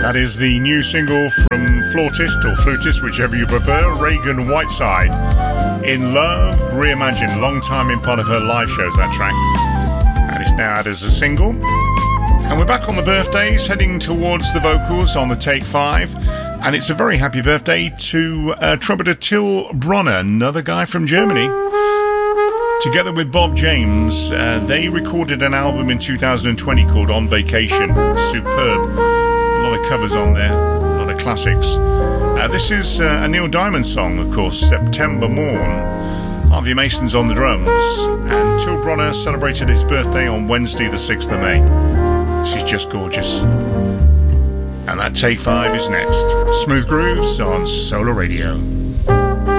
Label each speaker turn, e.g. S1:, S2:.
S1: That is the new single from flautist or flutist, whichever you prefer, Reagan Whiteside. In Love, reimagined, long time in part of her live shows, that track. And it's now out as a single. And we're back on the birthdays, heading towards the vocals on the Take 5. And it's a very happy birthday to trumpeter Till Bronner, another guy from Germany. Together with Bob James, they recorded an album in 2020 called On Vacation. Superb. A lot of covers on there, a lot of classics. This is a Neil Diamond song, of course, September Morn. Harvey Mason's on the drums. And Till Bronner celebrated his birthday on Wednesday the 6th of May. This is just gorgeous. And that Take 5 is next. Smooth Grooves on Solar Radio.